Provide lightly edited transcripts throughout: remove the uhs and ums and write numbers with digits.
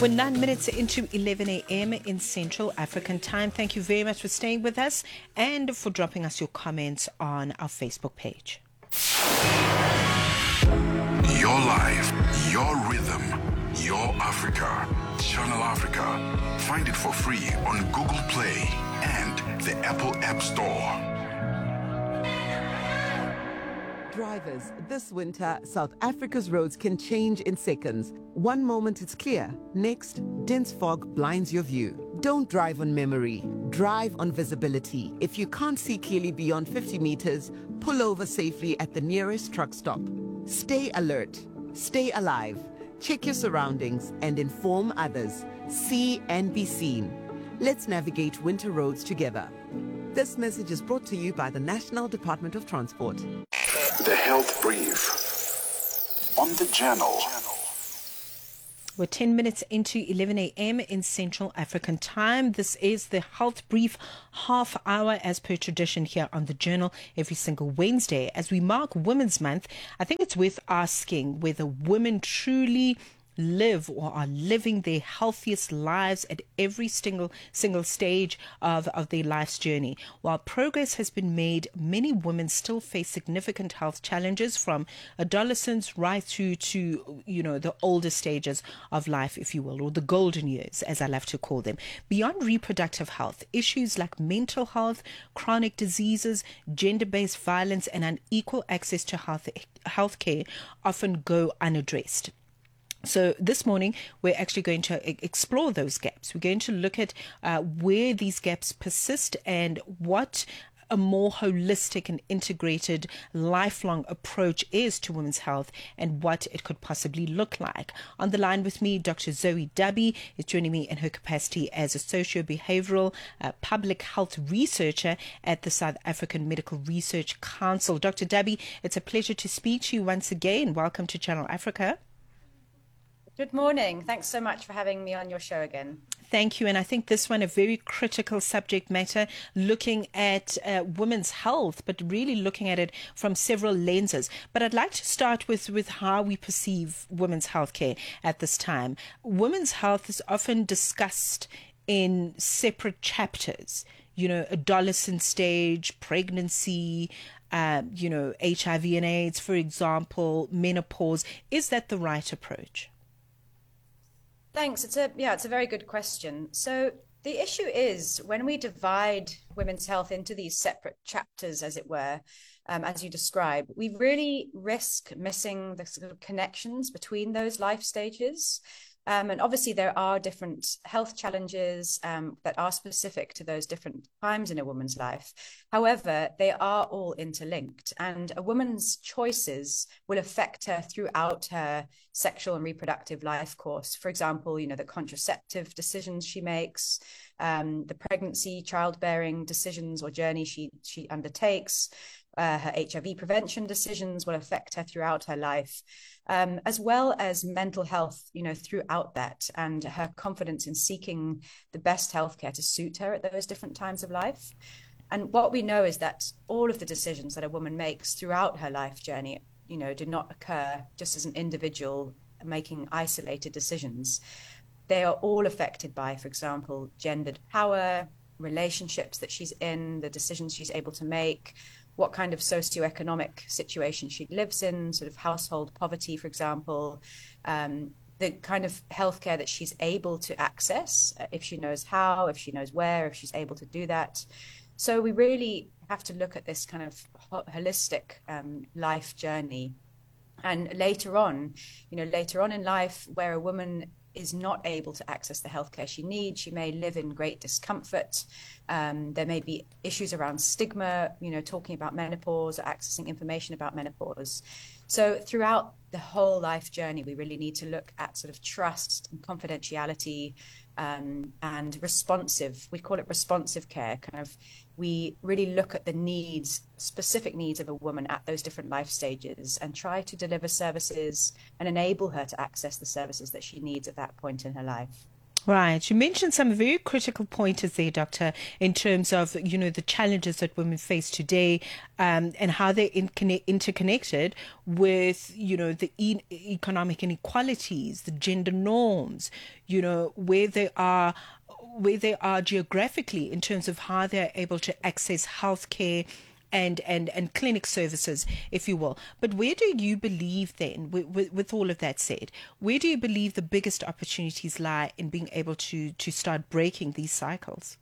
We're 9 minutes into 11 a.m. in Central African time. Thank you very much for staying with us and for dropping us your comments on our Facebook page. Your life, your rhythm, your Africa. Channel Africa. Find it for free on Google Play and the Apple App Store. Drivers, this winter, South Africa's roads can change in seconds. One moment it's clear, next, dense fog blinds your view. Don't drive on memory, drive on visibility. If you can't see clearly beyond 50 meters, pull over safely at the nearest truck stop. Stay alert, stay alive, check your surroundings and inform others. See and be seen. Let's navigate winter roads together. This message is brought to you by the National Department of Transport. The Health Brief on the Journal. We're 10 minutes into 11 a.m. in Central African time. This is the Health Brief half hour as per tradition here on the Journal every single Wednesday. As we mark Women's Month, I think it's worth asking whether women truly live or are living their healthiest lives at every single stage of their life's journey. While progress has been made, many women still face significant health challenges from adolescence right through to, the older stages of life, if you will, or the golden years, as I love to call them. Beyond reproductive health, issues like mental health, chronic diseases, gender-based violence, and unequal access to health care often go unaddressed. So this morning, we're actually going to explore those gaps. We're going to look at where these gaps persist and what a more holistic and integrated lifelong approach is to women's health and what it could possibly look like. On the line with me, Dr. Zoe Dabi is joining me in her capacity as a socio-behavioral public health researcher at the South African Medical Research Council. Dr. Dabi, it's a pleasure to speak to you once again. Welcome to Channel Africa. Good morning. Thanks so much for having me on your show again. Thank you. And I think this one, a very critical subject matter, looking at women's health, but really looking at it from several lenses. But I'd like to start with how we perceive women's health care at this time. Women's health is often discussed in separate chapters, adolescent stage, pregnancy, HIV and AIDS, for example, menopause. Is that the right approach? Thanks. It's a very good question. So the issue is when we divide women's health into these separate chapters, as it were, as you describe, we really risk missing the sort of connections between those life stages. And obviously there are different health challenges that are specific to those different times in a woman's life. However, they are all interlinked, and a woman's choices will affect her throughout her sexual and reproductive life course. For example, the contraceptive decisions she makes, the pregnancy, childbearing decisions or journey she undertakes, her HIV prevention decisions will affect her throughout her life, as well as mental health, throughout that, and her confidence in seeking the best healthcare to suit her at those different times of life. And what we know is that all of the decisions that a woman makes throughout her life journey, do not occur just as an individual making isolated decisions. They are all affected by, for example, gendered power, relationships that she's in, the decisions she's able to make, what kind of socioeconomic situation she lives in, sort of household poverty, for example, the kind of healthcare that she's able to access, if she knows how, if she knows where, if she's able to do that. So we really have to look at this kind of holistic life journey. And later on in life, where a woman is not able to access the healthcare she needs, she may live in great discomfort. There may be issues around stigma, talking about menopause or accessing information about menopause. So throughout the whole life journey, we really need to look at sort of trust and confidentiality, and responsive, we call it responsive care, we really look at the needs, specific needs of a woman at those different life stages and try to deliver services and enable her to access the services that she needs at that point in her life. Right. You mentioned some very critical pointers there, Doctor, in terms of, the challenges that women face today, and how they're interconnected with, the economic inequalities, the gender norms, where they are geographically in terms of how they're able to access healthcare and clinic services, if you will. But where do you believe then, with all of that said, where do you believe the biggest opportunities lie in being able to start breaking these cycles?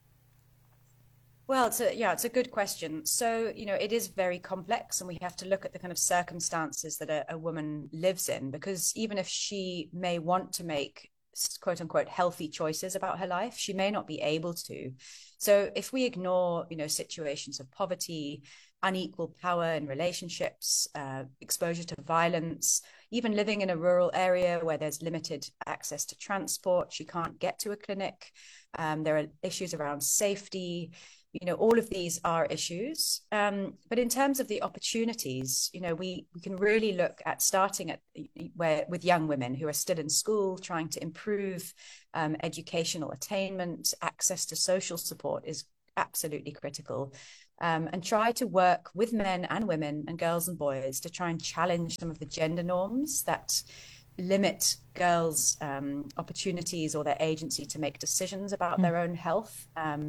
Well, it's a good question. So, it is very complex, and we have to look at the kind of circumstances that a woman lives in, because even if she may want to make quote unquote healthy choices about her life, she may not be able to. So if we ignore, situations of poverty, unequal power in relationships, exposure to violence, even living in a rural area where there's limited access to transport, she can't get to a clinic. There are issues around safety. All of these are issues. But in terms of the opportunities, we can really look at starting at with young women who are still in school, trying to improve educational attainment. Access to social support is absolutely critical. And try to work with men and women and girls and boys to try and challenge some of the gender norms that limit girls' opportunities or their agency to make decisions about their own health.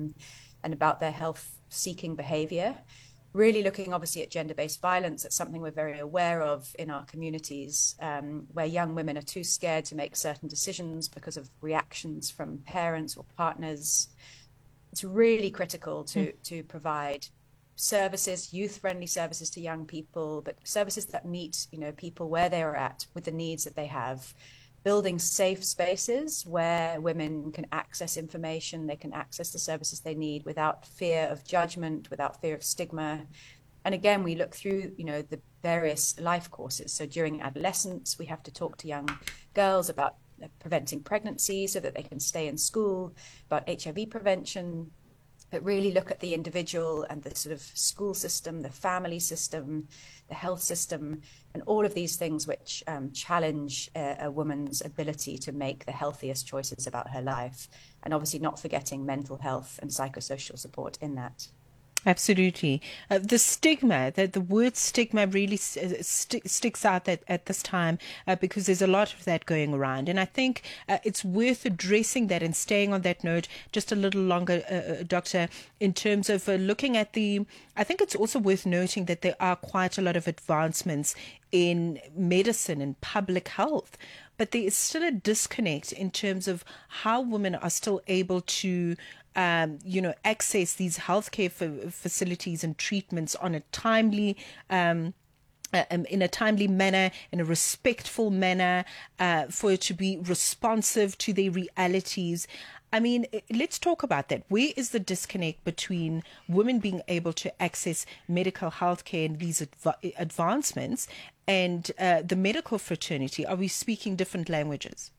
And about their health seeking behavior. Really looking obviously at gender-based violence. That's something we're very aware of in our communities, where young women are too scared to make certain decisions because of reactions from parents or partners. It's really critical to provide services, youth-friendly services to young people, but services that meet, people where they are at with the needs that they have. Building safe spaces where women can access information, they can access the services they need without fear of judgment, without fear of stigma. And again, we look through, the various life courses. So during adolescence, we have to talk to young girls about preventing pregnancy so that they can stay in school, about HIV prevention, but really look at the individual and the sort of school system, the family system, the health system, and all of these things which challenge a woman's ability to make the healthiest choices about her life. And obviously not forgetting mental health and psychosocial support in that. Absolutely. The stigma, that the word stigma really sticks out at this time, because there's a lot of that going around. And I think it's worth addressing that and staying on that note just a little longer, Doctor, in terms of looking at I think it's also worth noting that there are quite a lot of advancements in medicine and public health, but there is still a disconnect in terms of how women are still able to access these healthcare facilities and treatments on a timely, in a timely manner, in a respectful manner, for it to be responsive to their realities. I mean, let's talk about that. Where is the disconnect between women being able to access medical healthcare and these advancements and the medical fraternity? Are we speaking different languages?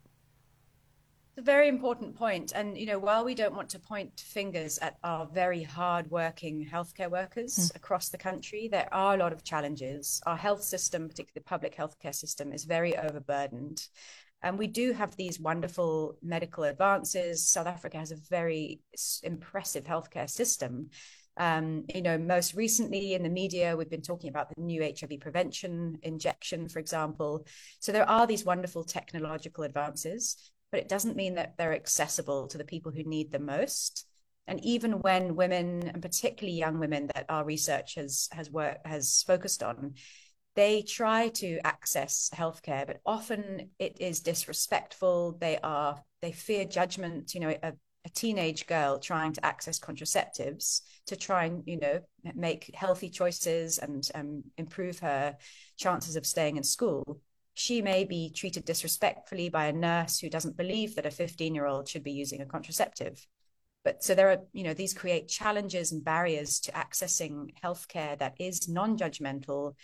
It's a very important point. And, while we don't want to point fingers at our very hardworking healthcare workers across the country, there are a lot of challenges. Our health system, particularly the public healthcare system, is very overburdened. And we do have these wonderful medical advances. South Africa has a very impressive healthcare system. Most recently in the media, we've been talking about the new HIV prevention injection, for example. So there are these wonderful technological advances, but it doesn't mean that they're accessible to the people who need them most. And even when women, and particularly young women that our research has focused on, they try to access healthcare, but often it is disrespectful. They fear judgment. A teenage girl trying to access contraceptives to try and, make healthy choices and improve her chances of staying in school. She may be treated disrespectfully by a nurse who doesn't believe that a 15-year-old should be using a contraceptive. But so there are, these create challenges and barriers to accessing healthcare that is non-judgmental.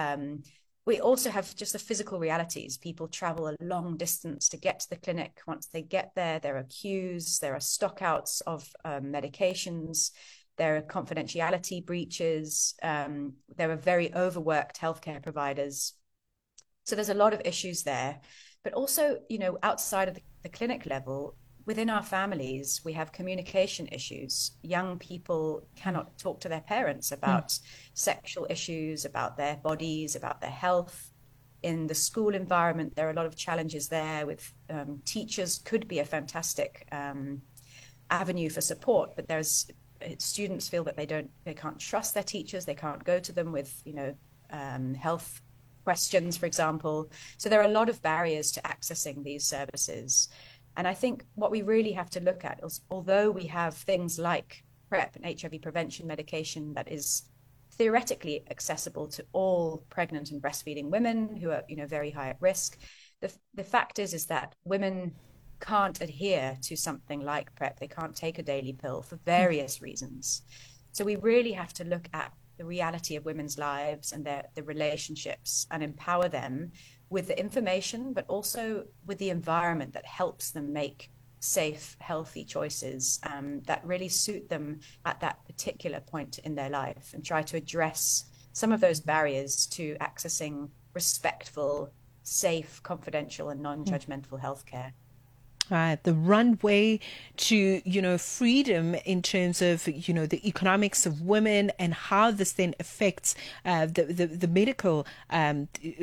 We also have just the physical realities. People travel a long distance to get to the clinic. Once they get there, there are queues, there are stockouts of medications, there are confidentiality breaches, there are very overworked healthcare providers. So there's a lot of issues there. But also, outside of the the clinic level, within our families, we have communication issues. Young people cannot talk to their parents about sexual issues, about their bodies, about their health. In the school environment, there are a lot of challenges there with teachers could be a fantastic avenue for support, but students feel that they can't trust their teachers, they can't go to them with, health questions, for example. So there are a lot of barriers to accessing these services. And I think what we really have to look at is, although we have things like PrEP and HIV prevention medication that is theoretically accessible to all pregnant and breastfeeding women who are, very high at risk, the fact is that women can't adhere to something like PrEP. They can't take a daily pill for various reasons. So we really have to look at the reality of women's lives and their relationships and empower them with the information, but also with the environment that helps them make safe, healthy choices that really suit them at that particular point in their life, and try to address some of those barriers to accessing respectful, safe, confidential, and non-judgmental healthcare. Right, the runway to, freedom in terms of, the economics of women and how this then affects the medical